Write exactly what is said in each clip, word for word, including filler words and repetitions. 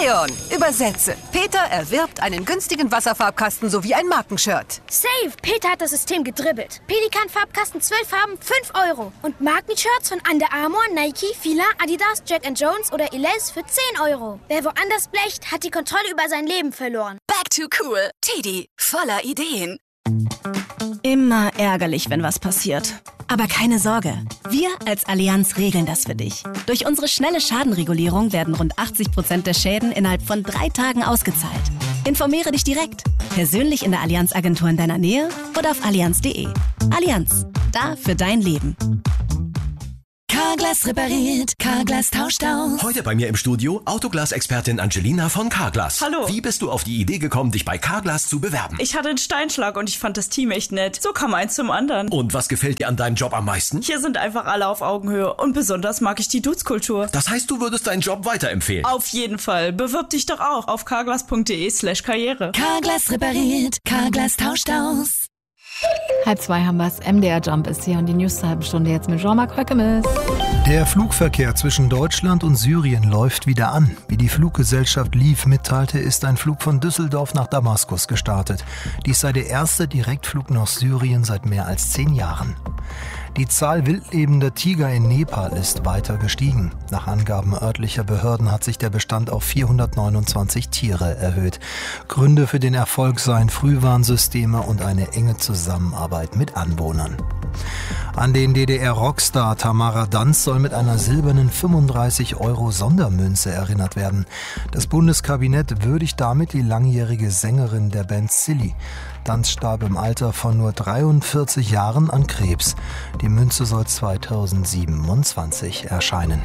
Leon, übersetze. Peter erwirbt einen günstigen Wasserfarbkasten sowie ein Markenshirt. Safe, Peter hat das System gedribbelt. Pelikan-Farbkasten, zwölf Farben, fünf Euro. Und Markenshirts von Under Armour, Nike, Fila, Adidas, Jack and Jones oder Elize für zehn Euro. Wer woanders blecht, hat die Kontrolle über sein Leben verloren. Back to cool. Teddy, voller Ideen. Immer ärgerlich, wenn was passiert. Aber keine Sorge, wir als Allianz regeln das für dich. Durch unsere schnelle Schadenregulierung werden rund achtzig Prozent der Schäden innerhalb von drei Tagen ausgezahlt. Informiere dich direkt, persönlich in der Allianz-Agentur in deiner Nähe oder auf allianz punkt de. Allianz, da für dein Leben. Carglass repariert, Carglass tauscht aus. Heute bei mir im Studio Autoglas-Expertin Angelina von Carglass. Hallo. Wie bist du auf die Idee gekommen, dich bei Carglass zu bewerben? Ich hatte einen Steinschlag und ich fand das Team echt nett. So kam eins zum anderen. Und was gefällt dir an deinem Job am meisten? Hier sind einfach alle auf Augenhöhe und besonders mag ich die Dudes-Kultur. Das heißt, du würdest deinen Job weiterempfehlen? Auf jeden Fall. Bewirb dich doch auch auf carglass punkt de slash karriere. Carglass repariert, Carglass tauscht aus. Halb zwei haben wir's. M D R Jump ist hier und die News zur halben Stunde jetzt mit Jean-Marc Höckemes. Der Flugverkehr zwischen Deutschland und Syrien läuft wieder an. Wie die Fluggesellschaft Leave mitteilte, ist ein Flug von Düsseldorf nach Damaskus gestartet. Dies sei der erste Direktflug nach Syrien seit mehr als zehn Jahren. Die Zahl wildlebender Tiger in Nepal ist weiter gestiegen. Nach Angaben örtlicher Behörden hat sich der Bestand auf vierhundertneunundzwanzig Tiere erhöht. Gründe für den Erfolg seien Frühwarnsysteme und eine enge Zusammenarbeit mit Anwohnern. An den D D R-Rockstar Tamara Danz soll mit einer silbernen fünfunddreißig Euro Sondermünze erinnert werden. Das Bundeskabinett würdigt damit die langjährige Sängerin der Band Silly. Danz starb im Alter von nur dreiundvierzig Jahren an Krebs. Die Münze soll zweitausendsiebenundzwanzig erscheinen.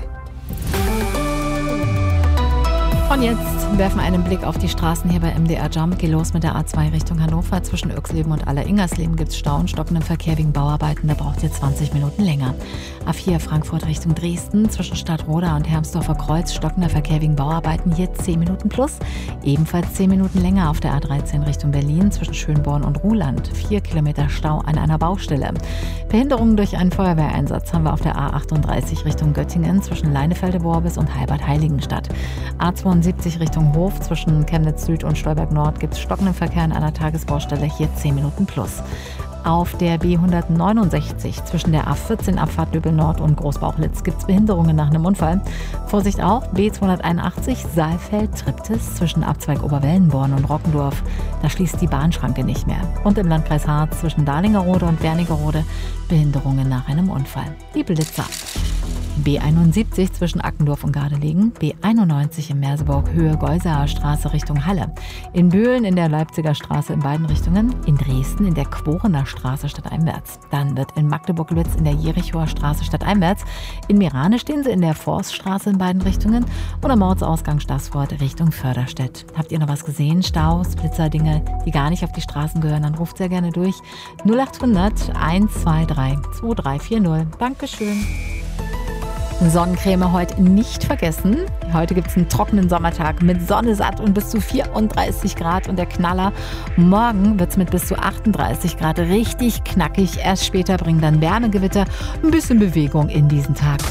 Und jetzt werfen wir einen Blick auf die Straßen hier bei M D R Jump. Geht los mit der A zwei Richtung Hannover. Zwischen Öxleben und Aller-Ingersleben gibt es Stau und stockenden Verkehr wegen Bauarbeiten. Da braucht ihr zwanzig Minuten länger. A vier Frankfurt Richtung Dresden. Zwischen Stadtroda und Hermsdorfer Kreuz stockender Verkehr wegen Bauarbeiten. Hier zehn Minuten plus. Ebenfalls zehn Minuten länger auf der A dreizehn Richtung Berlin. Zwischen Schönborn und Ruhland. vier Kilometer Stau an einer Baustelle. Behinderungen durch einen Feuerwehreinsatz haben wir auf der A achtunddreißig Richtung Göttingen. Zwischen Leinefelde-Worbis und Heilbad-Heiligenstadt. A zweiundsiebzig Richtung Hof, zwischen Chemnitz Süd und Stolberg Nord gibt es stockenden Verkehr an einer Tagesbaustelle, hier zehn Minuten plus. Auf der B hundertneunundsechzig zwischen der A vierzehn Abfahrt Löbel Nord und Großbauchlitz gibt es Behinderungen nach einem Unfall. Vorsicht auch, B zweihunderteinundachtzig Saalfeld-Triptis zwischen Abzweig Oberwellenborn und Rockendorf. Da schließt die Bahnschranke nicht mehr. Und im Landkreis Harz zwischen Dahlingerode und Wernigerode Behinderungen nach einem Unfall. Die Blitzer. B einundsiebzig zwischen Ackendorf und Gardelegen, B einundneunzig in Merseburg, Höhe Geusaer Straße Richtung Halle, in Böhlen in der Leipziger Straße in beiden Richtungen, in Dresden in der Quorener Straße stadteinwärts. Dann wird in Magdeburg-Lütz in der Jerichoer Straße stadteinwärts, in Mirane stehen sie in der Forststraße in beiden Richtungen und am Ortsausgang Staßfurt Richtung Förderstedt. Habt ihr noch was gesehen? Staus, Blitzer, Dinge, die gar nicht auf die Straßen gehören? Dann ruft sehr gerne durch. null achthundert hundertzweiundzwanzig zwei drei vier null. Dankeschön. Sonnencreme heute nicht vergessen. Heute gibt es einen trockenen Sommertag mit Sonne satt und bis zu vierunddreißig Grad und der Knaller. Morgen wird es mit bis zu achtunddreißig Grad richtig knackig. Erst später bringen dann Wärmegewitter ein bisschen Bewegung in diesen Tag.